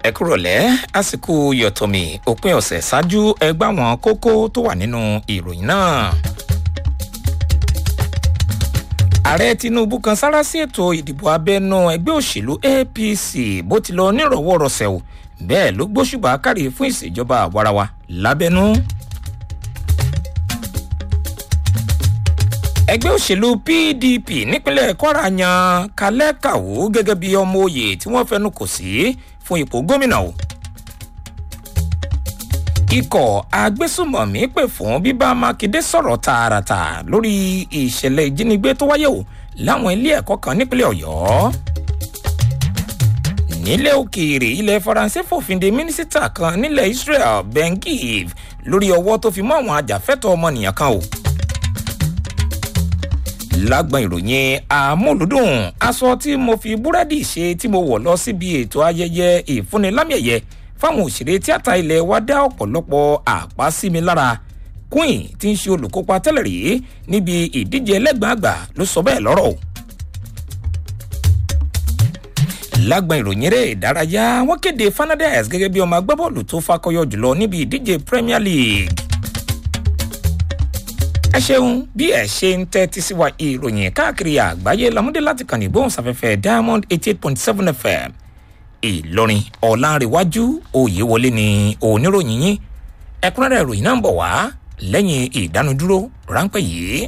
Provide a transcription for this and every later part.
ẹ kúrọ̀lẹ́ àsìkò yọ̀tọ̀mì òpin ọ̀sẹ̀ ṣáájú ẹgbẹ́ àwọn kókó tó wà nínú ìròyìn náà. ààrẹ tinubu kan sára sí ètò ìdìbò abẹ́nú ẹgbẹ́ òṣèlú apc bó ti lọ nírọ̀wọ́rọ̀sẹ̀ o bẹ́ẹ̀ ló gbóṣùbà kárí fún ìṣèjọba àwarawa lábẹ́nú. ẹgbẹ́ òṣèlú pdp nípínlẹ̀ kwara yan kalẹ́ kàwó gẹ́gẹ́ bí ọmọ òye tí wọ́n fẹnu kò sí fún ipò gómìnà o. ikọ̀ agbésùmọ̀mí pè fún bíbá mákindé sọ̀rọ̀ tààràtà lórí ìṣẹ̀lẹ̀ ìjínigbé tó wáyé o láwọn ilé ẹ̀kọ́ kan nípínlẹ̀ ọ̀yọ́. nílẹ̀ òkèèrè ilẹ̀ faransé fòfin de mínísítà kan nílẹ̀ israel ben gvir lórí ọwọ́ tó fi mọ́ àwọn ajàfẹ́tọ̀ọ́ ọmọnìyàn kan o. lágbọn ìròyìn àmúlùdùn aṣọ tí mo fi búrẹ́dì ṣe tí mo wọ̀ lọ síbi ètò ayẹyẹ ìfúnnilámìẹ̀yẹ fáwọn òṣèré tíátà ilẹ̀ wa dá ọ̀pọ̀lọpọ̀ àpá sí mi lára. queen tí ń ṣe olùkópa tẹ́lẹ̀ rí níbi ìdíje ẹlẹ́gbọ̀n àgbà ló sọ bẹ́ẹ̀ lọ́rọ̀. lágbọn ìròyìn eré ìdárayá wọ́n kéde fernandez gẹ́gẹ́ bí ọmọ agbábọ́ọ̀lù tó fakọyọ jùlọ níbi ìdíje premier league. ẹ ṣeun bí ẹ ṣe ń tẹ́tí sí wa ìròyìn káàkiri àgbáyé lamúdé láti kàn ní gbóhùnsáfẹ́fẹ́ diamond 88.7 fm ìlọrin ọ̀làǹrẹ̀wájú òyewọlé ni oníròyìn yín ẹ̀kúnrẹ́rẹ́ ìròyìn náà ń bọ̀ wá lẹ́yìn ìdánudúró ráńpẹ́ yìí.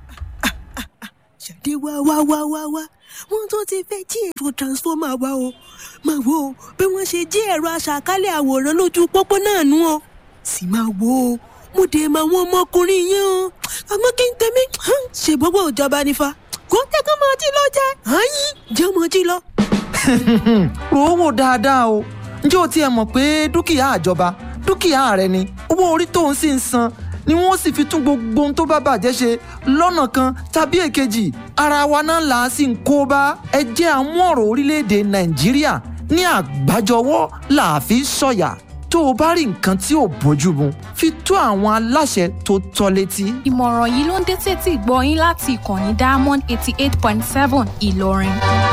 ṣàdé wá wọn tó ti fẹ́ jí ẹ̀rọ transformer wa o máa wo bí wọ́n ṣe jí ẹ̀rọ aṣàkálẹ̀ àwòrán lójú pópó náà nú o sì máa wo mo dé ma wọn ọmọkùnrin yẹn o àmọ́ kí n tẹ̀mí ṣe gbogbo ìjọba nífa kó tẹ́kọ̀ máa jí lọ jẹ́ àyín jẹ́ mọ́ jí lọ. rò ó wò dáadáa o ǹjẹ́ o tiẹ̀ mọ̀ pé dúkìá àjọba dúkìá rẹ ni owó orí tó ń sì ń san ni wọ́n sì fi tún gbogbo ohun tó bá bàjẹ́ ṣe lọ́nà kan tàbí èkejì ara wa náà là á sì ń kó bá ẹ jẹ́ àmú ọ̀rọ̀ orílẹ̀-èdè nàìjíríà ní àgbájọwọ́ là á fi sọ̀yà tó o bá rí nǹkan tí ò bójú mu fi tó àwọn aláṣẹ tó tọ́ létí. ìmọ̀ràn yìí ló ń dé tètè gbọ́ yín láti ìkànnì diamond 88.7 ìlọrin.